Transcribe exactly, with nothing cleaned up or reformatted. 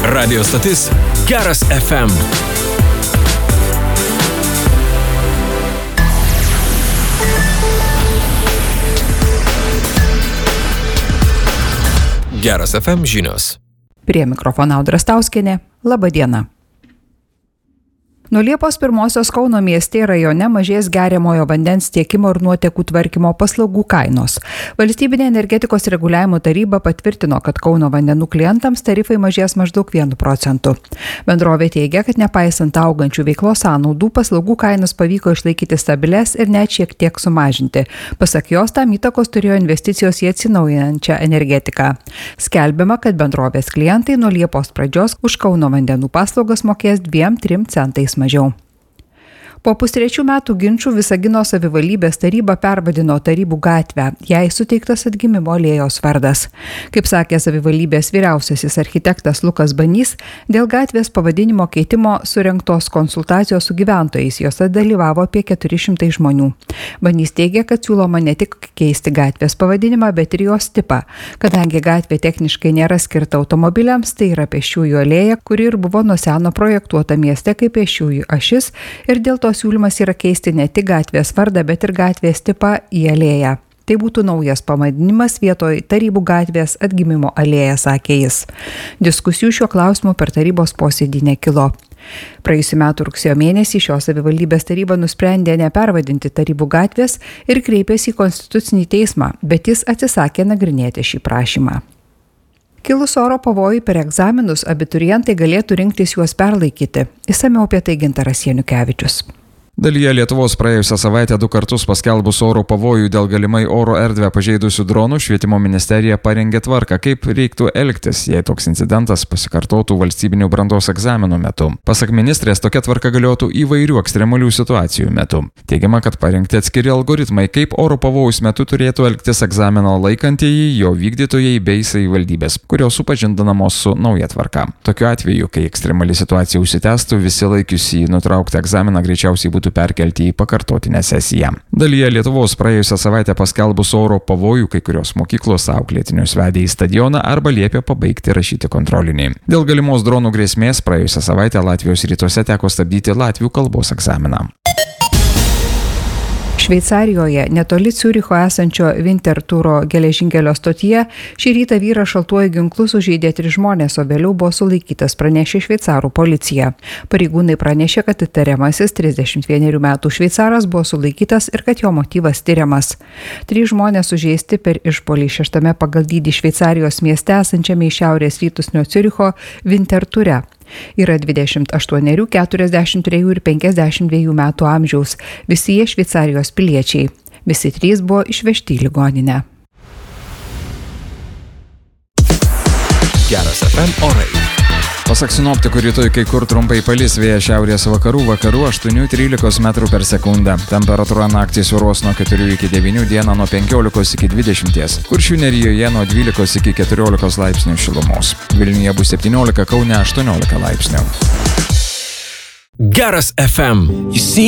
Radio stotis Geras F M. Geras F M žinios. Prie mikrofono Audra Stauskienė. Labą dieną. Nuo Liepos pirmosios Kauno mieste ir rajone mažės geriamojo vandens tiekimo ir nuotekų tvarkymo paslaugų kainos. Valstybinė energetikos reguliavimo taryba patvirtino, kad Kauno vandenų klientams tarifai mažės maždaug vienu procentu. Bendrovė teigia, kad nepaisant augančių veiklos sąnaudų, paslaugų kainos pavyko išlaikyti stabiles ir net šiek tiek sumažinti. Pasak jos, tam įtakos turėjo investicijos į atsinaujinančią energetiką. Skelbiama, kad bendrovės klientai nuo Liepos pradžios už Kauno vandenų paslaugas mokės dviem trim centais mažiau. Po pustrečių metų ginčių Visagino savivaldybės taryba pervadino Tarybų gatvę, jai suteiktas atgimimo alėjos vardas. Kaip sakė savivaldybės vyriausiasis architektas Lukas Banys, dėl gatvės pavadinimo keitimo surengtos konsultacijos su gyventojais, jose dalyvavo apie keturi šimtai žmonių. Banys teigia, kad siūloma ne tik keisti gatvės pavadinimą, bet ir jos tipą. Kadangi gatvė techniškai nėra skirta automobiliams, tai yra pėsčiųjų alėja, kuri ir buvo nuo seno projektuota mieste kaip pėsčiųjų ašis, ir dėl to siūlymas yra keisti ne tik gatvės vardą, bet ir gatvės tipą į alėją. Tai būtų naujas pavadinimas vietoj Tarybų gatvės atgimimo alėja, sakė jis. Diskusijų šiuo klausimu per tarybos posėdį nekilo. Praėjusiu metu rugsėjo mėnesį šios savivaldybės taryba nusprendė nepervadinti Tarybų gatvės ir kreipėsi į Konstitucinį teismą, bet jis atsisakė nagrinėti šį prašymą. Kilus oro pavojui per egzaminus, abiturientai galėtų rinktis juos perlaikyti. Išsamiau apie tai Gintaras Janukevičius. Dalyje Lietuvos praėjusią savaitę du kartus paskelbus oro pavojų dėl galimai oro erdvę pažeidusių dronų, Švietimo ministerija parengė tvarką, kaip reiktų elgtis, jei toks incidentas pasikartotų valstybinių brandos egzaminų metu. Pasak ministrės, tokia tvarka galiotų įvairių ekstremalių situacijų metu. Teigiama, kad parengti atskiri algoritmai, kaip oro pavojaus metu turėtų elgtis egzamino laikantieji, jo vykdytojai bei savivaldybės, kurios supažindinamos su nauja tvarka. Tokiu atveju, kai ekstremali situacija užsitęstų, visi laikiusi nutraukti egzaminą greičiausiai būtų perkelti į pakartotinę sesiją. Dalyje Lietuvos praėjusią savaitę paskelbus oro pavojų, kai kurios mokyklos auklėtinius vedė į stadioną arba liepė pabaigti rašyti kontrolinį. Dėl galimos dronų grėsmės praėjusią savaitę Latvijos rytuose teko stabdyti latvių kalbos egzaminą. Šveicarijoje, netoli Ciuricho esančio Winterthuro geležinkelio stotyje, šį rytą vyras šaltuoju ginklu sužeidė tris žmonės, o vėliau buvo sulaikytas, pranešė šveicarų policija. Pareigūnai pranešė, kad įtariamasis trisdešimt vienerių metų šveicaras buvo sulaikytas ir kad jo motyvas tyriamas. Trys žmonės sužeisti per išpuolį šeštame pagal dydį Šveicarijos mieste esančiame į šiaurės rytus nuo Ciuricho Winterthure. Yra dvidešimt aštuonerių, keturiasdešimt trejų ir penkiasdešimt dviejų metų amžiaus. Visi jie Šveicarijos piliečiai. Visi trys buvo išvežti į ligoninę. Geras F M orai. Pasak sinoptikų, rytoj kai kur trumpai palis, vėjas šiaurės vakarų, vakarų aštuoni trylikos metrų per sekundę. Temperatūra naktį svyruos nuo keturių iki devynių, dieną nuo penkiolikos iki dvidešimties. Kuršių nerijoje nuo dvylikos iki keturiolikos laipsnių šilumos. Vilniuje bus septyniolika, Kaune aštuoniolika laipsnių. Geras F M.